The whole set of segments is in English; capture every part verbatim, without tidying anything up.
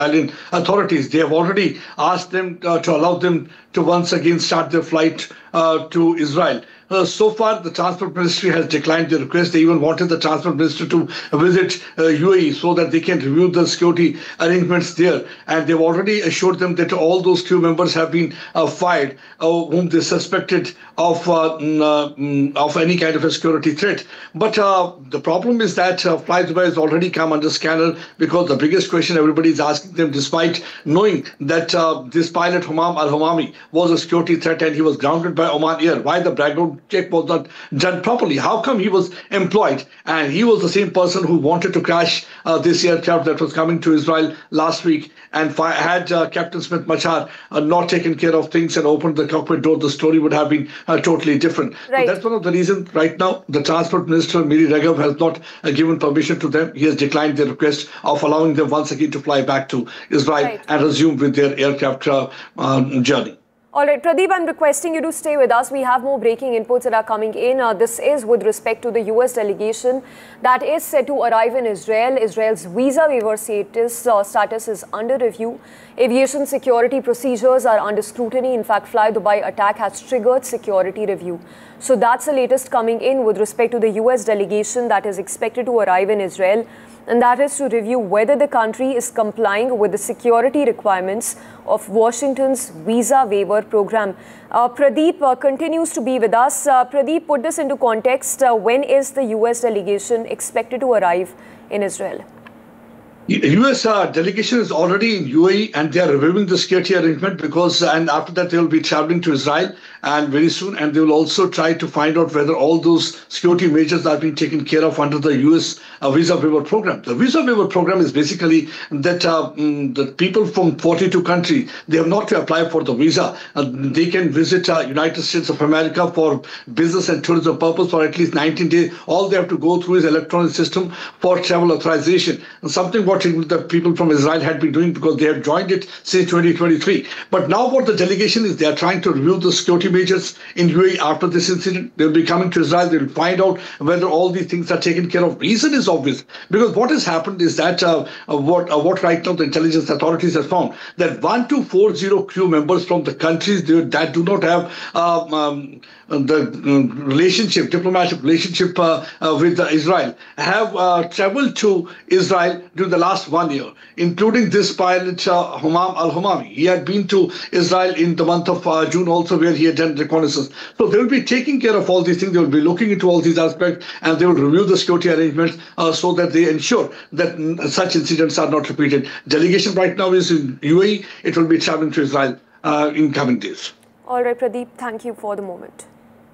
Israeli authorities. They have already asked them uh, to allow them to once again start their flight uh, to Israel. Uh, so far, the Transport Ministry has declined the request. They even wanted the Transport Minister to visit uh, U A E so that they can review the security arrangements there. And they've already assured them that all those crew members have been uh, fired, uh, whom they suspected of uh, mm, uh, of any kind of a security threat. But uh, the problem is that uh, Fly Dubai has already come under scanner, because the biggest question everybody is asking them, despite knowing that uh, this pilot Humam Al-Humami was a security threat and he was grounded by Oman Air, why the background check was not done properly? How come he was employed? And he was the same person who wanted to crash uh, this aircraft that was coming to Israel last week. And had uh, Captain Smith Machar uh, not taken care of things and opened the cockpit door, the story would have been uh, totally different. Right. So that's one of the reasons right now the Transport Minister, Miri Raghav, has not uh, given permission to them. He has declined their request of allowing them once again to fly back to Israel Right. and resume with their aircraft uh, um, journey. All right, Pradeep, I'm requesting you to stay with us. We have more breaking inputs that are coming in. Uh, this is with respect to the U S delegation that is set to arrive in Israel. Israel's visa waiver status, uh, status is under review. Aviation security procedures are under scrutiny. In fact, Fly Dubai attack has triggered security review. So that's the latest coming in with respect to the U S delegation that is expected to arrive in Israel. And that is to review whether the country is complying with the security requirements of Washington's visa waiver program. Uh, Pradeep uh, continues to be with us. Uh, Pradeep, put this into context. Uh, when is the U S delegation expected to arrive in Israel? U S uh, delegation is already in U A E and they are reviewing the security arrangement, because and after that they will be traveling to Israel and very soon, and they will also try to find out whether all those security measures are being taken care of under the U S uh, visa waiver program. The visa waiver program is basically that uh, mm, the people from forty-two countries, they have not to apply for the visa. Uh, they can visit uh, United States of America for business and tourism purpose for at least nineteen days. All they have to go through is electronic system for travel authorization, and something what the people from Israel had been doing, because they have joined it since twenty twenty-three. But now what the delegation is, they are trying to review the security measures in U A E after this incident. They'll be coming to Israel. They'll find out whether all these things are taken care of. Reason is obvious, because what has happened is that uh, uh, what uh, what right now the intelligence authorities have found, that one two four zero crew members from the countries that do not have uh, um, the uh, relationship, diplomatic relationship uh, uh, with uh, Israel, have uh, traveled to Israel during the last one year, including this pilot uh, Humam Al-Humami. He had been to Israel in the month of uh, June also, where he had done reconnaissance. So they will be taking care of all these things. They will be looking into all these aspects, and they will review the security arrangements uh, so that they ensure that mm, such incidents are not repeated. Delegation right now is in U A E. It will be traveling to Israel uh, in coming days. All right, Pradeep, thank you for the moment.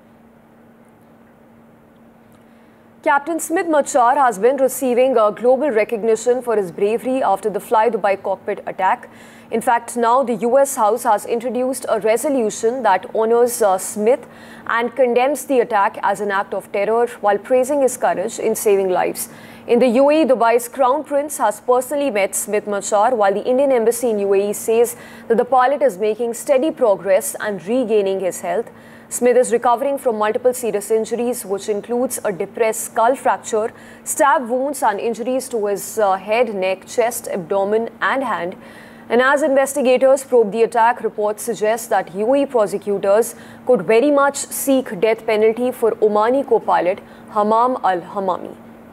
Captain Smith Machar has been receiving a global recognition for his bravery after the Fly Dubai cockpit attack. In fact, now the U S House has introduced a resolution that honors uh, Smith and condemns the attack as an act of terror while praising his courage in saving lives. In the U A E, Dubai's Crown Prince has personally met Smith Machar, while the Indian Embassy in U A E says that the pilot is making steady progress and regaining his health. Smith is recovering from multiple serious injuries, which includes a depressed skull fracture, stab wounds and injuries to his uh, head, neck, chest, abdomen and hand. And as investigators probe the attack, reports suggest that U A E prosecutors could very much seek death penalty for Omani co-pilot Humam Al-Humami.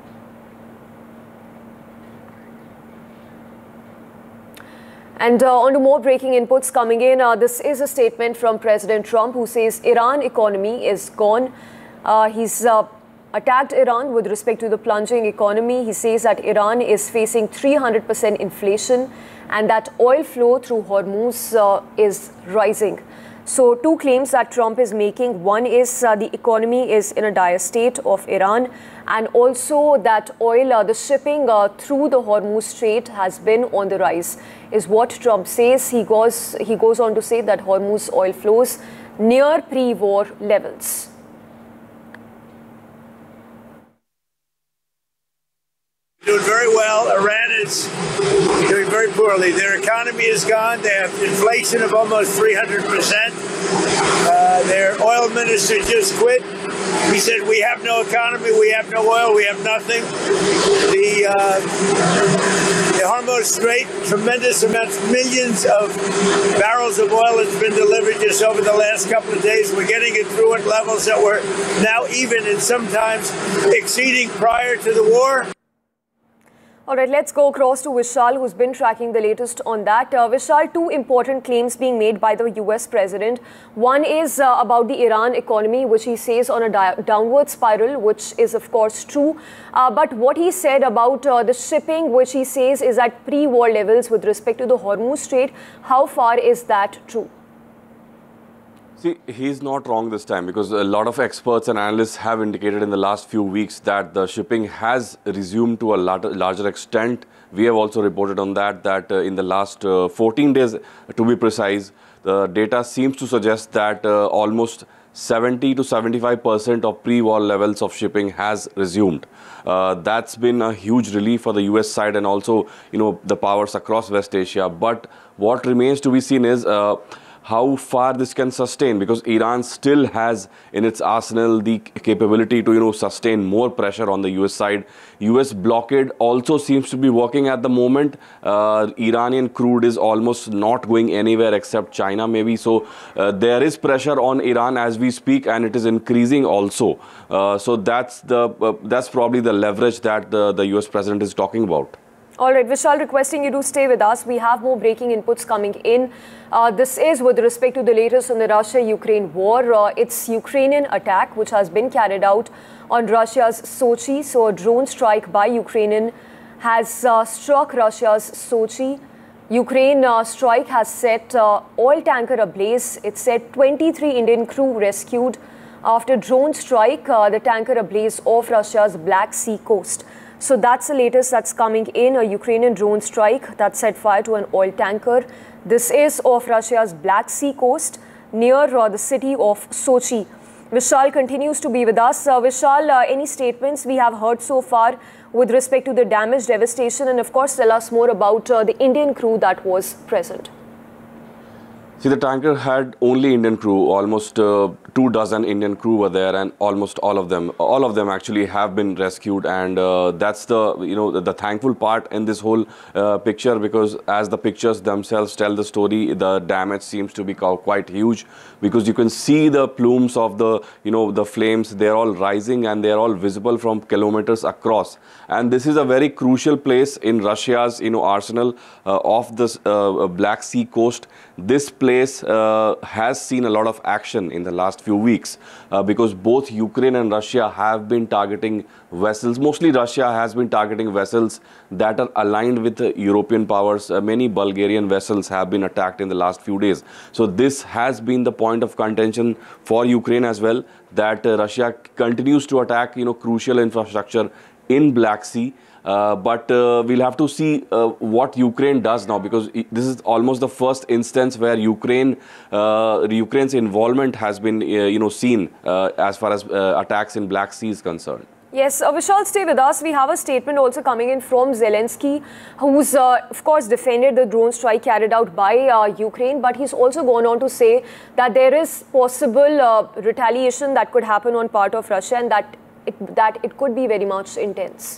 And uh, on to more breaking inputs coming in. Uh, this is a statement from President Trump, who says Iran economy is gone. Uh, he's uh, attacked Iran with respect to the plunging economy. He says that Iran is facing three hundred percent inflation and that oil flow through Hormuz uh, is rising. So two claims that Trump is making. One is uh, the economy is in a dire state of Iran, and also that oil, uh, the shipping uh, through the Hormuz Strait has been on the rise, is what Trump says. He goes, he goes on to say that Hormuz oil flows near pre-war levels. We'll very well. Iran is doing very poorly. Their economy is gone. They have inflation of almost three hundred percent. Uh, their oil minister just quit. He said, we have no economy, we have no oil, we have nothing. The, uh, the Hormuz Strait, tremendous amounts, millions of barrels of oil has been delivered just over the last couple of days. We're getting it through at levels that were now even and sometimes exceeding prior to the war. All right, let's go across to Vishal, who's been tracking the latest on that. Uh, Vishal, two important claims being made by the U S president. One is uh, about the Iran economy, which he says on a downward spiral, which is, of course, true. Uh, but what he said about uh, the shipping, which he says is at pre-war levels with respect to the Hormuz Strait, how far is that true? See, he's not wrong this time, because a lot of experts and analysts have indicated in the last few weeks that the shipping has resumed to a larger extent. We have also reported on that, that uh, in the last uh, fourteen days, to be precise, the data seems to suggest that uh, almost seventy to seventy-five percent of pre-war levels of shipping has resumed. Uh, that's been a huge relief for the U S side and also, you know, the powers across West Asia. But what remains to be seen is uh, how far this can sustain, because Iran still has in its arsenal the capability to, you know, sustain more pressure on the U S side. U S blockade also seems to be working at the moment. Uh, Iranian crude is almost not going anywhere except China maybe. So uh, there is pressure on Iran as we speak, and it is increasing also. Uh, so that's the uh, that's probably the leverage that the, the U S president is talking about. All right, Vishal, requesting you to stay with us. We have more breaking inputs coming in. Uh, this is with respect to the latest in the Russia-Ukraine war. Uh, it's Ukrainian attack which has been carried out on Russia's Sochi. So a drone strike by Ukrainian has uh, struck Russia's Sochi. Ukraine uh, strike has set uh, oil tanker ablaze. It said twenty-three Indian crew rescued after drone strike, uh, the tanker ablaze off Russia's Black Sea coast. So that's the latest that's coming in, a Ukrainian drone strike that set fire to an oil tanker. This is off Russia's Black Sea coast near uh, the city of Sochi. Vishal continues to be with us. Uh, Vishal, uh, any statements we have heard so far with respect to the damage, devastation, and of course tell us more about uh, the Indian crew that was present. See, the tanker had only Indian crew. Almost uh, two dozen Indian crew were there, and almost all of them, all of them actually have been rescued. And uh, that's the, you know, the, the thankful part in this whole uh, picture, because as the pictures themselves tell the story, the damage seems to be quite huge, because you can see the plumes of the, you know, the flames. They're all rising and they're all visible from kilometers across. And this is a very crucial place in Russia's, you know, arsenal uh, of this uh, Black Sea coast. This place uh, has seen a lot of action in the last few weeks uh, because both Ukraine and Russia have been targeting vessels. Mostly Russia has been targeting vessels that are aligned with the European powers. Uh, many Bulgarian vessels have been attacked in the last few days. So this has been the point of contention for Ukraine as well, that uh, Russia continues to attack, you know, crucial infrastructure in Black Sea. Uh, but uh, we'll have to see uh, what Ukraine does now, because this is almost the first instance where Ukraine, uh, Ukraine's involvement has been, uh, you know, seen uh, as far as uh, attacks in Black Sea is concerned. Yes, uh, Vishal, stay with us. We have a statement also coming in from Zelensky, who's, uh, of course, defended the drone strike carried out by uh, Ukraine, but he's also gone on to say that there is possible uh, retaliation that could happen on part of Russia, and that it, that it could be very much intense.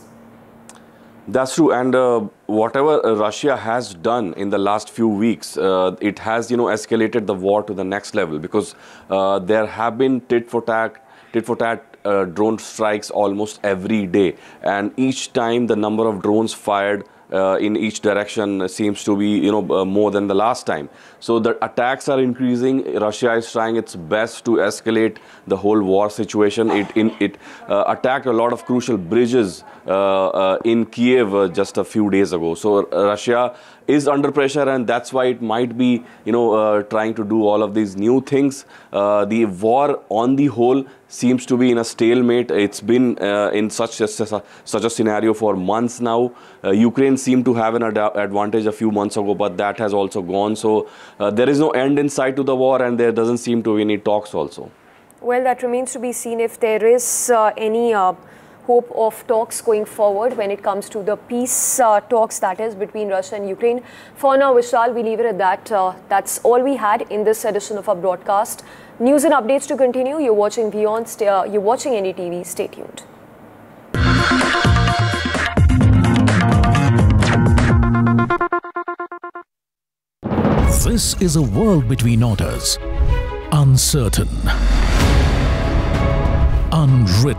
That's true, and uh, whatever uh, Russia has done in the last few weeks, uh, it has, you know, escalated the war to the next level, because uh, there have been tit for tat, tit for tat uh, drone strikes almost every day, and each time the number of drones fired Uh, in each direction seems to be, you know, uh, more than the last time. So the attacks are increasing. Russia is trying its best to escalate the whole war situation. It in, it uh, attacked a lot of crucial bridges uh, uh, in Kiev uh, just a few days ago. So uh, Russia is under pressure, and that's why it might be, you know, uh, trying to do all of these new things. Uh, the war on the whole seems to be in a stalemate. It's been uh, in such a, such a scenario for months now. Uh, Ukraine seemed to have an ad advantage a few months ago, but that has also gone. So uh, there is no end in sight to the war, and there doesn't seem to be any talks also. Well, that remains to be seen if there is uh, any uh, hope of talks going forward when it comes to the peace uh, talks, that is, between Russia and Ukraine. For now, Vishal, we leave it at that. Uh, that's all we had in this edition of our broadcast. News and updates to continue. You're watching Beyond. Stay, uh, you're watching N D T V. Stay tuned. This is a world between orders. Uncertain. Unwritten.